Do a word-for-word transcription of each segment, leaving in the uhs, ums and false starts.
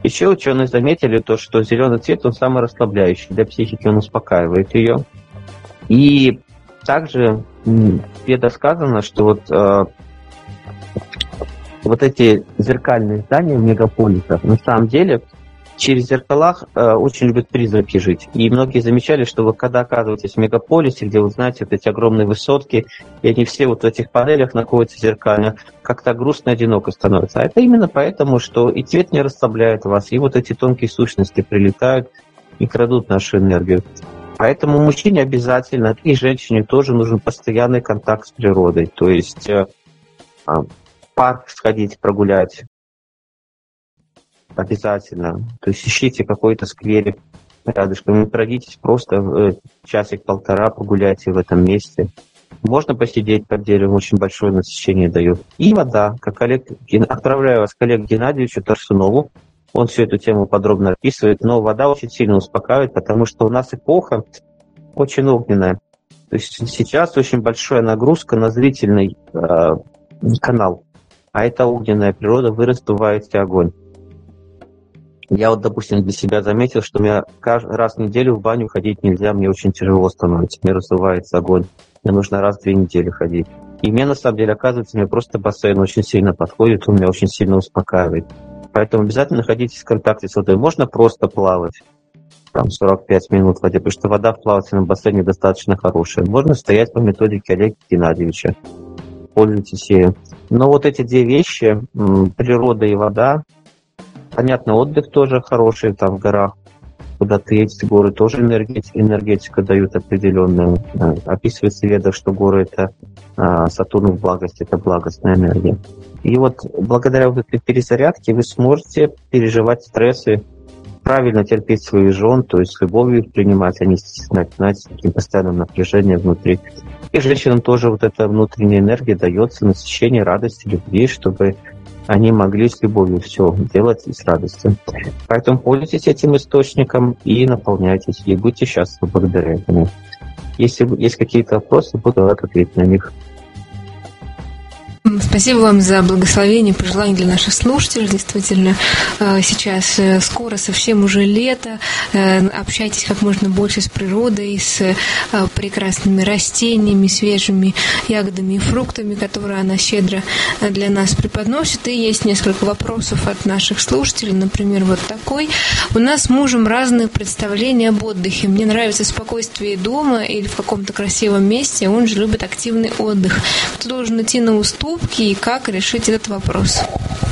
Еще ученые заметили то, что зеленый цвет, он самый расслабляющий. Для психики он успокаивает ее. И также где-то сказано, что вот, э, вот эти зеркальные здания в мегаполисах, на самом деле, через зеркала э, очень любят призраки жить. И многие замечали, что вы когда оказываетесь в мегаполисе, где, вы знаете, вот эти огромные высотки, и они все вот в этих панелях находятся зеркально, как-то грустно и одиноко становится. А это именно поэтому, что и цвет не расслабляет вас, и вот эти тонкие сущности прилетают и крадут нашу энергию. Поэтому мужчине обязательно, и женщине тоже нужен постоянный контакт с природой. То есть э, э, в парк сходить, прогулять обязательно. То есть ищите какой-то скверик рядышком и пройдитесь просто э, часик-полтора, погуляйте в этом месте. Можно посидеть под деревом, очень большое насыщение дает. И вода. Как Олег, отправляю вас к Олегу Геннадьевичу Тарсунову. Он всю эту тему подробно описывает, но вода очень сильно успокаивает, потому что у нас эпоха очень огненная. То есть сейчас очень большая нагрузка на зрительный э, канал, а это огненная природа, вы раздуваете огонь. Я вот, допустим, для себя заметил, что мне каждый раз в неделю в баню ходить нельзя, мне очень тяжело становится, мне раздувается огонь, мне нужно раз в две недели ходить. И мне на самом деле, оказывается, мне просто бассейн очень сильно подходит, он меня очень сильно успокаивает. Поэтому обязательно находитесь в контакте с водой. Можно просто плавать, там, сорок пять минут в воде, потому что вода в плавательном бассейне достаточно хорошая. Можно стоять по методике Олега Геннадьевича. Пользуйтесь ею. Но вот эти две вещи, природа и вода, понятно, отдых тоже хороший, там, в горах, куда ты едешь, горы тоже энергетика, энергетика дают определенную. Описывается в ведах, что горы — это Сатурн в благости, это благостная энергия. И вот благодаря вот этой перезарядке вы сможете переживать стрессы, правильно терпеть своих жен, то есть с любовью их принимать, а не стеснять, знаете, с таким постоянным напряжением внутри. И женщинам тоже вот эта внутренняя энергия дается, насыщение радости, любви, чтобы они могли с любовью все делать и с радостью. Поэтому пользуйтесь этим источником и наполняйтесь, и будьте счастливы благодаря этому. Если есть какие-то вопросы, буду рад ответить на них. Спасибо вам за благословение, пожелания для наших слушателей. Действительно, сейчас скоро совсем уже лето. Общайтесь как можно больше с природой, с прекрасными растениями, свежими ягодами и фруктами, которые она щедро для нас преподносит. И есть несколько вопросов от наших слушателей. Например, вот такой. У нас с мужем разные представления об отдыхе. Мне нравится спокойствие дома или в каком-то красивом месте. Он же любит активный отдых. Кто должен идти на уступки и как решить этот вопрос?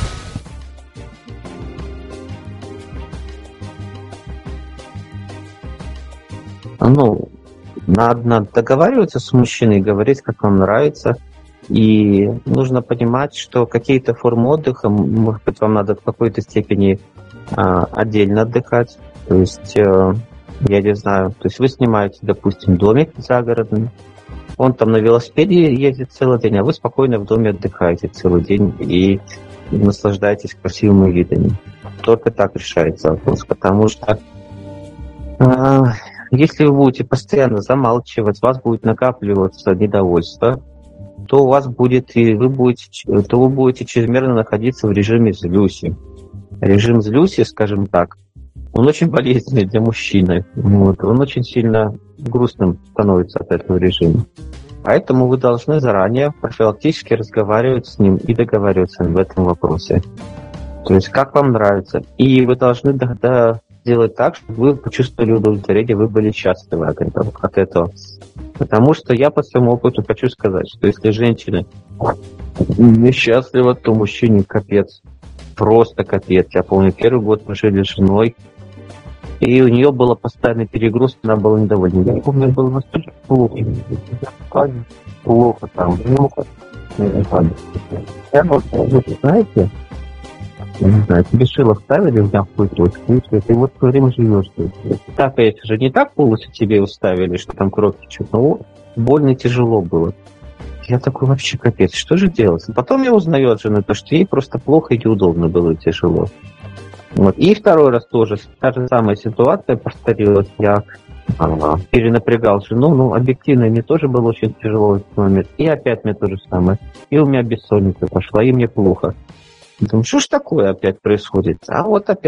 Ну, надо, надо договариваться с мужчиной, говорить, как вам нравится. И нужно понимать, что какие-то формы отдыха, может быть, вам надо в какой-то степени а, отдельно отдыхать. То есть, а, я не знаю, то есть вы снимаете, допустим, домик загородный, он там на велосипеде ездит целый день, а вы спокойно в доме отдыхаете целый день и наслаждаетесь красивыми видами. Только так решается вопрос, потому что э, если вы будете постоянно замалчивать, у вас будет накапливаться недовольство, то у вас будет и вы будете, то вы будете чрезмерно находиться в режиме злюси. Режим злюси, скажем так, он очень болезненный для мужчины. Вот, он очень сильно грустным становится от этого режима. Поэтому вы должны заранее профилактически разговаривать с ним и договариваться в этом вопросе. То есть, как вам нравится. И вы должны тогда сделать так, чтобы вы почувствовали удовлетворение, вы были счастливы от этого. От этого. Потому что я по своему опыту хочу сказать, что если женщина несчастлива, то мужчине капец. Просто капец. Я помню, первый год мы жили с женой, и у нее был постоянный перегруз, она была недовольна. Я помню, было настолько плохо. Плохо там. Я вот, знаете, я не знаю, тебе шило вставили в мягкую точку, и ты вот все время живешь. Так, это же не так полностью тебе уставили, что там кровь течет, но больно и тяжело было. Я такой, вообще капец, что же делать? Потом я узнаю от жены, то, что ей просто плохо и неудобно было, и тяжело. Вот. И второй раз тоже та же самая ситуация повторилась. Я ага, перенапрягал жену, ну, объективно мне тоже было очень тяжело в этот момент. И опять мне то же самое. И у меня бессонница пошла, и мне плохо. Думаю, что ж такое опять происходит? А вот опять